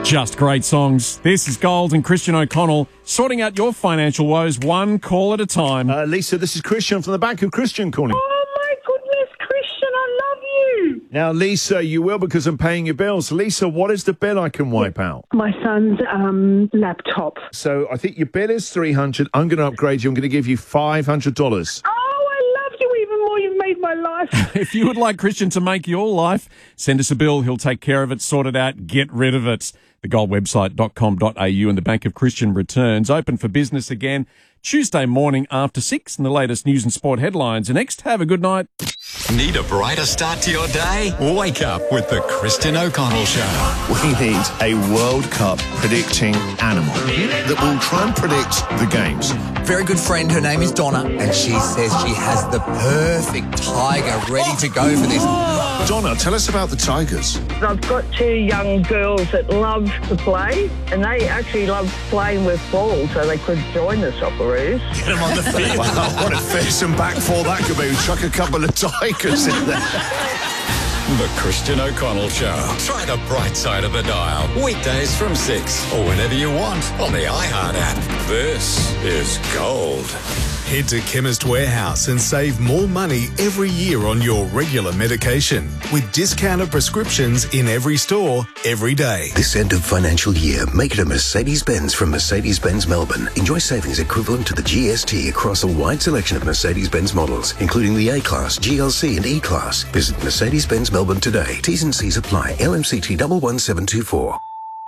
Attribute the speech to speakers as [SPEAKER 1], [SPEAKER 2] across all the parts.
[SPEAKER 1] Just great songs. This is Gold and Christian O'Connell sorting out your financial woes one call at a time.
[SPEAKER 2] Lisa, this is Christian from the Bank of Christian calling.
[SPEAKER 3] Oh, my goodness, Christian, I love you.
[SPEAKER 2] Now, Lisa, you will because I'm paying your bills. Lisa, what is the bill I can wipe out?
[SPEAKER 3] My son's laptop.
[SPEAKER 2] So I think your bill is $300. I'm going to upgrade you. I'm going to give you $500.
[SPEAKER 3] My life.
[SPEAKER 1] If you would like Christian to make your life, send us a bill. He'll take care of it, sort it out, get rid of it. Thegoldwebsite.com.au and the Bank of Christian returns open for business again Tuesday morning after 6 and the latest news and sport headlines. And next, have a good night.
[SPEAKER 4] Need a brighter start to your day? Wake up with the Christian O'Connell Show.
[SPEAKER 2] We need a World Cup predicting animal that will try and predict the games.
[SPEAKER 5] Very good friend, her name is Donna, and she says she has the perfect tiger ready to go for this.
[SPEAKER 2] Donna, tell us about the Tigers.
[SPEAKER 3] I've got two young girls that love to play, and they actually love playing with balls, so they could join the Socceroos.
[SPEAKER 2] Get them on the field. Wow, what a fearsome back four that could be. Chuck a couple of Tigers in there.
[SPEAKER 4] The Christian O'Connell Show. Try the bright side of the dial. Weekdays from 6 or whenever you want on the iHeart app. This is Gold.
[SPEAKER 6] Head to Chemist Warehouse and save more money every year on your regular medication with discounted prescriptions in every store, every day.
[SPEAKER 7] This end of financial year, make it a Mercedes-Benz from Mercedes-Benz Melbourne. Enjoy savings equivalent to the GST across a wide selection of Mercedes-Benz models, including the A-Class, GLC and E-Class. Visit Mercedes-Benz Melbourne today. T's and C's apply. LMCT 11724.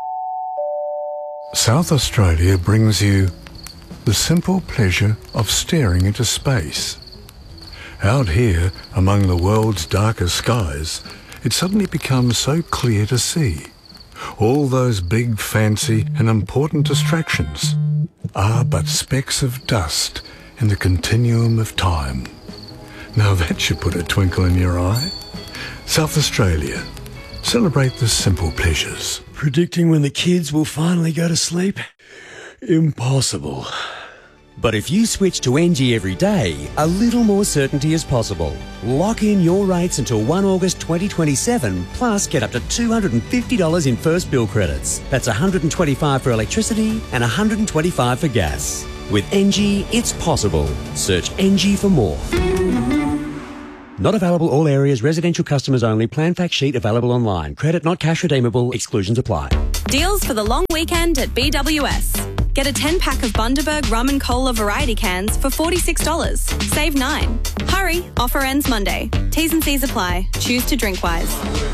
[SPEAKER 8] South Australia brings you the simple pleasure of staring into space. Out here, among the world's darkest skies, it suddenly becomes so clear to see. All those big, fancy and important distractions are but specks of dust in the continuum of time. Now that should put a twinkle in your eye. South Australia. Celebrate the simple pleasures.
[SPEAKER 9] Predicting when the kids will finally go to sleep? Impossible. But if you switch to NG every day, a little more certainty is possible. Lock in your rates until 1 August 2027, plus get up to $250 in first bill credits. That's $125 for electricity and $125 for gas. With NG, it's possible. Search NG for more. Not available all areas, residential customers only. Plan fact sheet available online. Credit not cash redeemable. Exclusions apply.
[SPEAKER 10] Deals for the long weekend at BWS. Get a 10-pack of Bundaberg Rum and Cola variety cans for $46. Save $9. Hurry, offer ends Monday. T's and C's apply. Choose to drink wise.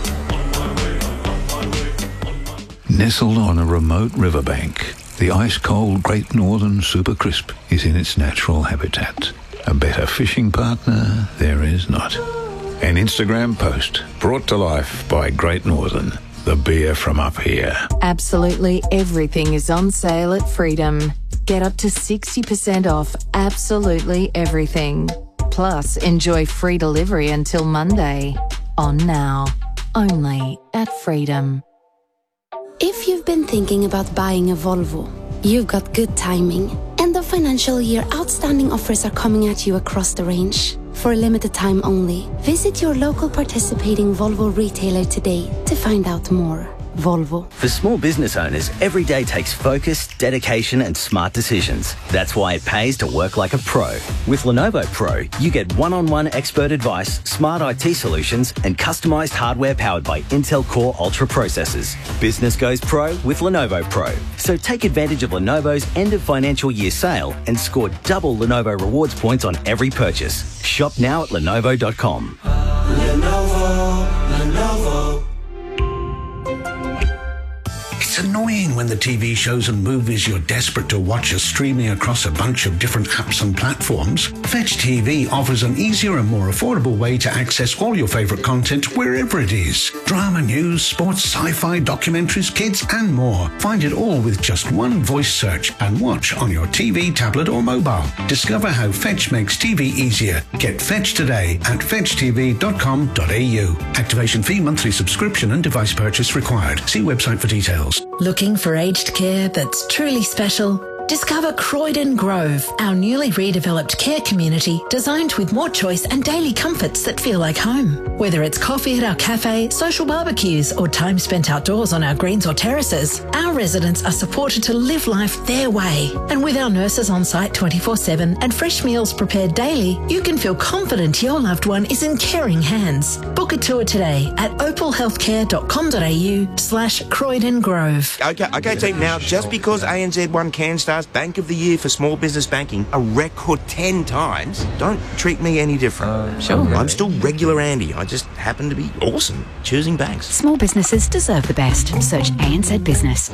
[SPEAKER 11] Nestled on a remote riverbank, the ice-cold Great Northern Super Crisp is in its natural habitat. A better fishing partner there is not. An Instagram post brought to life by Great Northern, the beer from up here.
[SPEAKER 12] Absolutely everything is on sale at Freedom. Get up to 60% off absolutely everything. Plus, enjoy free delivery until Monday. On now. Only at Freedom.
[SPEAKER 13] If you've been thinking about buying a Volvo, you've got good timing. End of financial year outstanding offers are coming at you across the range. For a limited time only, visit your local participating Volvo retailer today to find out more. Volvo.
[SPEAKER 14] For small business owners, every day takes focus, dedication and smart decisions. That's why it pays to work like a pro. With Lenovo Pro, you get one-on-one expert advice, smart IT solutions and customized hardware powered by Intel Core Ultra processors. Business goes pro with Lenovo Pro. So take advantage of Lenovo's end of financial year sale and score double Lenovo rewards points on every purchase. Shop now at Lenovo.com.
[SPEAKER 15] Lenovo. It's annoying when the TV shows and movies you're desperate to watch are streaming across a bunch of different apps and platforms. Fetch TV offers an easier and more affordable way to access all your favourite content wherever it is. Drama, news, sports, sci-fi, documentaries, kids and more. Find it all with just one voice search and watch on your TV, tablet or mobile. Discover how Fetch makes TV easier. Get Fetch today at fetchtv.com.au. Activation fee, monthly subscription and device purchase required. See website for details.
[SPEAKER 16] Looking for aged care that's truly special? Discover Croydon Grove, our newly redeveloped care community designed with more choice and daily comforts that feel like home. Whether it's coffee at our cafe, social barbecues, or time spent outdoors on our greens or terraces, our residents are supported to live life their way. And with our nurses on site 24/7 and fresh meals prepared daily, you can feel confident your loved one is in caring hands. Book a tour today at opalhealthcare.com.au/Croydon Grove.
[SPEAKER 17] Okay, team. Now, just because ANZ won CanStar's Bank of the Year for small business banking a record 10 times, don't treat me any different.
[SPEAKER 18] Sure.
[SPEAKER 17] I'm still regular Andy. I just happen to be awesome choosing banks.
[SPEAKER 18] Small businesses deserve the best. Search ANZ Business.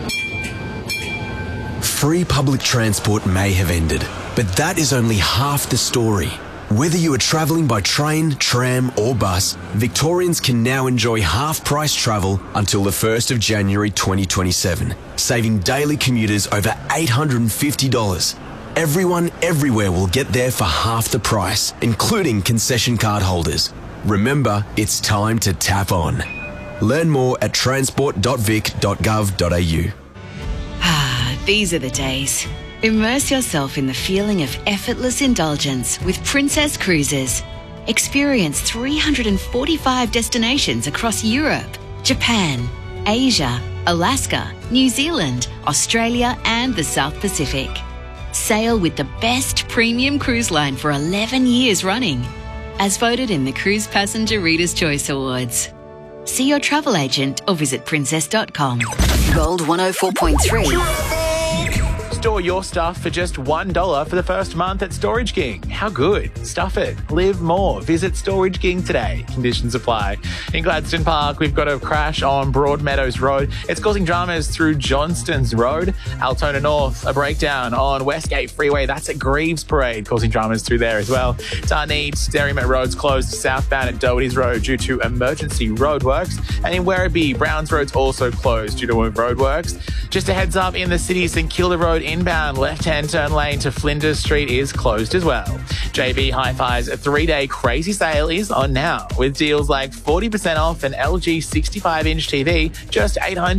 [SPEAKER 19] Free public transport may have ended, but that is only half the story. Whether you are travelling by train, tram or bus, Victorians can now enjoy half-price travel until the 1st of January 2027, saving daily commuters over $850. Everyone everywhere will get there for half the price, including concession card holders. Remember, it's time to tap on. Learn more at transport.vic.gov.au.
[SPEAKER 20] These are the days. Immerse yourself in the feeling of effortless indulgence with Princess Cruises. Experience 345 destinations across Europe, Japan, Asia, Alaska, New Zealand, Australia and the South Pacific. Sail with the best premium cruise line for 11 years running, as voted in the Cruise Passenger Reader's Choice Awards. See your travel agent or visit princess.com.
[SPEAKER 18] Gold 104.3.
[SPEAKER 21] Store your stuff for just $1 for the first month at Storage King. How good? Stuff it. Live more. Visit Storage King today. Conditions apply. In Gladstone Park, we've got a crash on Broadmeadows Road. It's causing dramas through Johnston's Road. Altona North, a breakdown on Westgate Freeway. That's at Greaves Parade, causing dramas through there as well. Darneet, Derrymet Road's closed southbound at Doherty's Road due to emergency roadworks. And in Werribee, Browns Road's also closed due to roadworks. Just a heads up, in the city, St Kilda Road inbound left-hand turn lane to Flinders Street is closed as well. JB Hi-Fi's 3-day crazy sale is on now, with deals like 40% off an LG 65-inch TV, just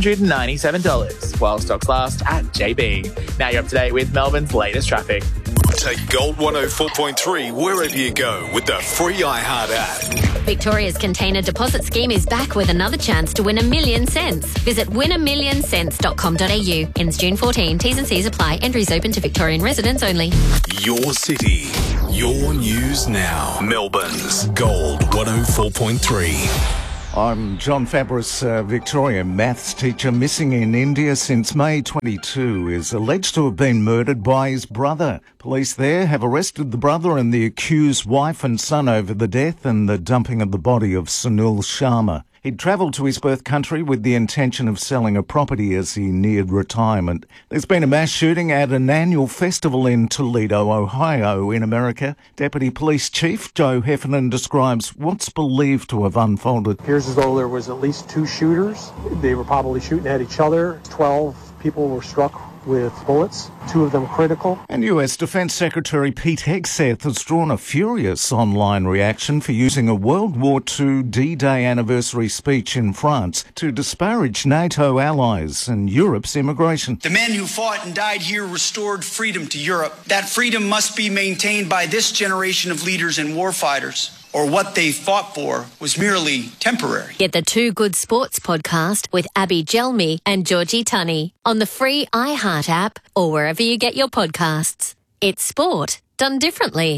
[SPEAKER 21] $897, while stocks last at JB. Now you're up to date with Melbourne's latest traffic.
[SPEAKER 6] Take Gold 104.3 wherever you go with the free iHeart app.
[SPEAKER 22] Victoria's container deposit scheme is back with another chance to win $1 million cents. Visit winamillion.com.au. Ends June 14. T's and C's apply. Entries open to Victorian residents only.
[SPEAKER 6] Your city, your news now. Melbourne's Gold 104.3.
[SPEAKER 23] I'm John Fabris. Victorian maths teacher missing in India since May 22 is alleged to have been murdered by his brother. Police there have arrested the brother and the accused wife and son over the death and the dumping of the body of Sunil Sharma. He'd travelled to his birth country with the intention of selling a property as he neared retirement. There's been a mass shooting at an annual festival in Toledo, Ohio, in America. Deputy Police Chief Joe Heffernan describes what's believed to have unfolded.
[SPEAKER 24] It appears as though there was at least 2 shooters. They were probably shooting at each other. 12 people were struck with bullets, 2 of them critical.
[SPEAKER 23] And US Defence Secretary Pete Hegseth has drawn a furious online reaction for using a World War II D-Day anniversary speech in France to disparage NATO allies and Europe's immigration.
[SPEAKER 25] The men who fought and died here restored freedom to Europe. That freedom must be maintained by this generation of leaders and warfighters, or what they fought for was merely temporary.
[SPEAKER 22] Get the Too Good Sports podcast with Abby Gelmi and Georgie Tunney on the free iHeart app or wherever you get your podcasts. It's sport done differently.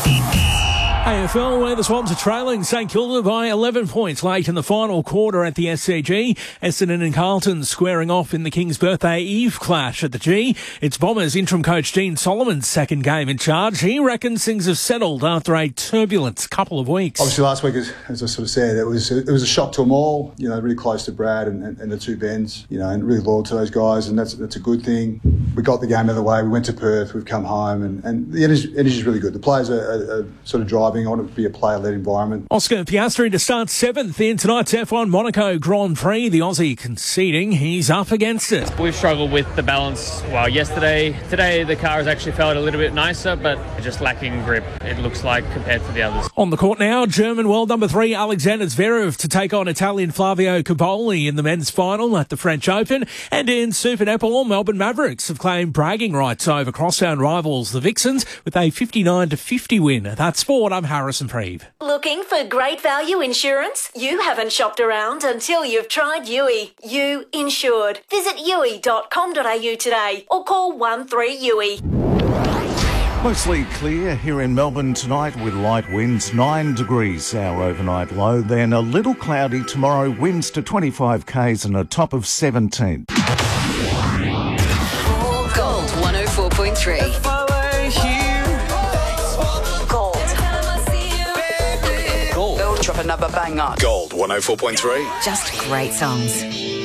[SPEAKER 26] AFL, where the Swans are trailing St Kilda by 11 points late in the final quarter at the SCG. Essendon and Carlton squaring off in the King's Birthday Eve clash at the G. It's Bombers interim coach Dean Solomon's second game in charge. He reckons things have settled after a turbulent couple of weeks.
[SPEAKER 27] Obviously last week, as I sort of said, it was a shock to them all, you know, really close to Brad and the 2 Bens, you know, and really loyal to those guys, and that's a good thing. We got the game out of the way, we went to Perth, we've come home, and the energy is really good. The players are sort of driving driving. I want it to be a player-led environment.
[SPEAKER 26] Oscar Piastri to start 7th in tonight's F1 Monaco Grand Prix. The Aussie conceding he's up against it.
[SPEAKER 1] We've struggled with the balance, yesterday. Today the car has actually felt a little bit nicer, but just lacking grip, it looks like, compared to the others.
[SPEAKER 26] On the court now, German world number 3 Alexander Zverev to take on Italian Flavio Cobolli in the men's final at the French Open. And in Super Netball, Melbourne Mavericks have claimed bragging rights over crosstown rivals the Vixens with a 59-50 win. That's sport. I'm Harrison Preeve.
[SPEAKER 2] Looking for great value insurance? You haven't shopped around until you've tried Yui. You insured. Visit yui.com.au today or call 13-YUI.
[SPEAKER 23] Mostly clear here in Melbourne tonight with light winds, 9 degrees our overnight low. Then a little cloudy tomorrow, winds to 25 k's and a top of 17.
[SPEAKER 3] Gold 104.3. Gold. Gold. Drop another banger.
[SPEAKER 6] Gold 104.3.
[SPEAKER 3] Just great songs.